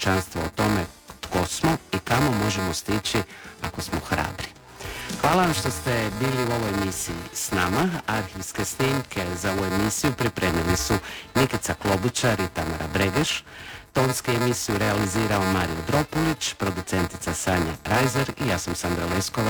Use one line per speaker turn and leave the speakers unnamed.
čovječanstva o tome tko smo i kamo možemo stići ako smo hrabri. Hvala vam što ste bili u ovoj emisiji s nama. Arhivske snimke za ovu emisiju pripremili su Nikica Klobučar i Tamara Bregeš. Tonsku emisiju realizirao Mario Dropulić, producentica Sanja Rajzer i ja sam Sandra Leskovac.